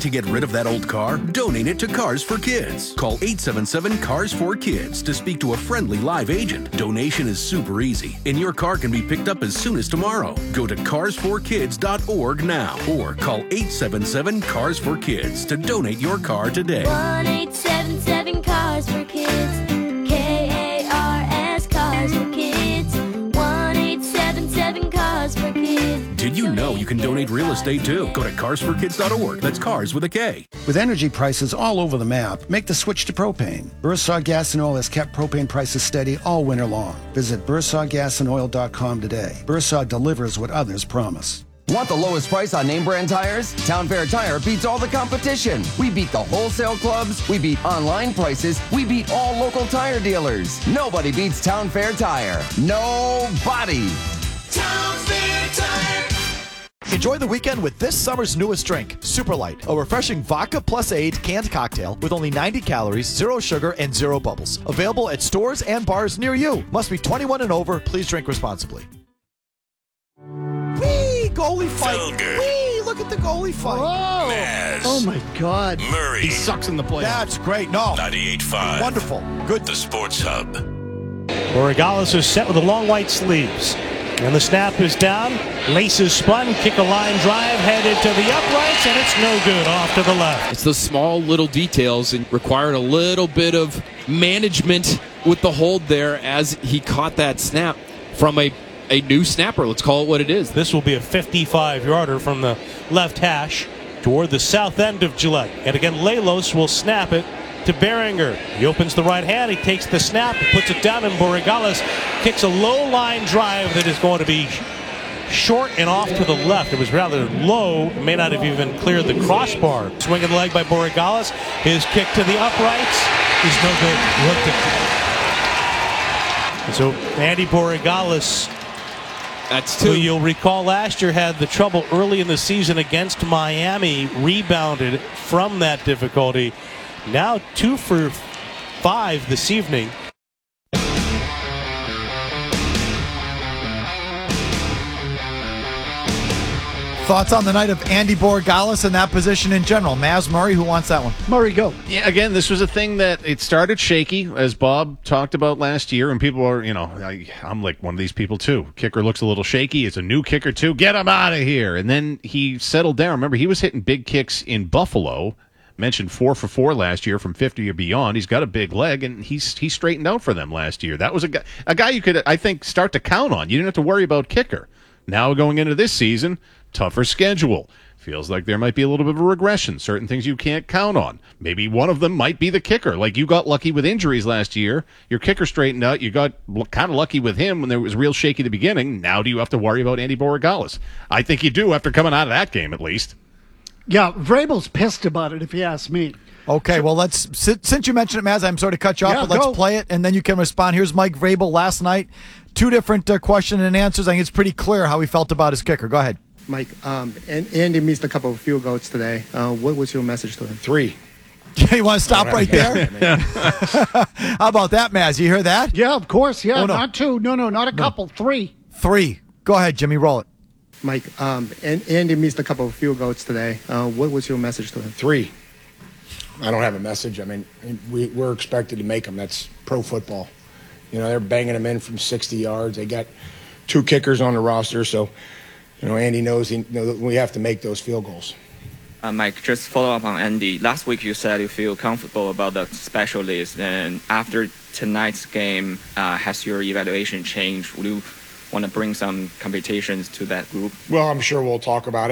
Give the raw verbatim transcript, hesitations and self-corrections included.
to get rid of that old car? Donate it to Cars for Kids. Call eight seven seven, C A R S four Kids to speak to a friendly live agent. Donation is super easy, and your car can be picked up as soon as tomorrow. Go to cars for kids dot org now or call eight seven seven, C A R S four Kids to donate your car today. one eight seven seven, C A R S for Kids. K A R S, Cars for Kids. one eight seven seven, C A R S for Kids. Did you know you can donate real estate too? Go to cars for kids dot org. That's cars with a K. With energy prices all over the map, make the switch to propane. Bursar Gas and Oil has kept propane prices steady all winter long. Visit bursar gas and oil dot com today. Bursar delivers what others promise. Want the lowest price on name brand tires? Town Fair Tire beats all the competition. We beat the wholesale clubs, we beat online prices, we beat all local tire dealers. Nobody beats Town Fair Tire. Nobody. Town Fair Tire. Enjoy the weekend with this summer's newest drink, Super Light, a refreshing vodka plus aid canned cocktail with only ninety calories, zero sugar, and zero bubbles. Available at stores and bars near you. Must be twenty-one and over. Please drink responsibly. Whee! Goalie fight. Felger. Whee! Look at the goalie fight. Oh, Maz. oh my God. Murray. He sucks in the playoffs. That's great. No. ninety-eight point five. Wonderful. Good. The Sports Hub. Borregales is set with the long white sleeves. And the snap is down. Laces spun. Kick a line drive. Headed to the uprights. And it's no good. Off to the left. It's those small little details and required a little bit of management with the hold there as he caught that snap from a, a new snapper. Let's call it what it is. This will be a fifty-five-yarder from the left hash toward the south end of Gillette. And again, Lelos will snap it to Beringer. He opens the right hand. He takes the snap, puts it down, and Borregales kicks a low line drive that is going to be short and off to the left. It was rather low. May not have even cleared the crossbar. Swinging the leg by Borregales. His kick to the uprights is no good. Looked at. And so Andy Borregales, That's who two. you'll recall last year had the trouble early in the season against Miami, rebounded from that difficulty. Now two for five this evening. Thoughts on the night of Andy Borregales in that position in general? Maz Murray, who wants that one? Murray, go. Yeah, again, this was a thing that it started shaky, as Bob talked about last year, and people are, you know, I, I'm like one of these people too. Kicker looks a little shaky. It's a new kicker too. Get him out of here. And then he settled down. Remember, he was hitting big kicks in Buffalo. Mentioned four for four last year from fifty or beyond. He's got a big leg, and he's he straightened out for them last year. That was a guy, a guy you could, I think, start to count on. You didn't have to worry about kicker. Now going into this season, tougher schedule. Feels like there might be a little bit of a regression. Certain things you can't count on. Maybe one of them might be the kicker. Like you got lucky with injuries last year. Your kicker straightened out. You got kind of lucky with him when there was real shaky at the beginning. Now do you have to worry about Andy Borregales? I think you do after coming out of that game at least. Yeah, Vrabel's pissed about it, if you ask me. Okay, well, let's since you mentioned it, Maz, I'm sorry to cut you off, Yeah, but let's go. play it, and then you can respond. Here's Mike Vrabel last night. Two different uh, question and answers. I think it's pretty clear how he felt about his kicker. Go ahead. Mike, um, and Andy missed a couple of field goals today. Uh, what was your message to him? Three. You want to stop right there? How about that, Maz? You hear that? Yeah, of course. Yeah, Oh, no. not two. No, no, not a couple. Three. Three. Go ahead, Jimmy. Roll it. Mike, um, and Andy missed a couple of field goals today. Uh, what was your message to him? Three. I don't have a message. I mean, we, we're expected to make them. That's pro football. You know, they're banging them in from sixty yards. They got two kickers on the roster, so, you know, Andy knows he, you know, that we have to make those field goals. Uh, Mike, just follow up on Andy. Last week you said you feel comfortable about the specialists, and after tonight's game, uh, has your evaluation changed? Would you want to bring some computations to that group? Well, I'm sure we'll talk about it.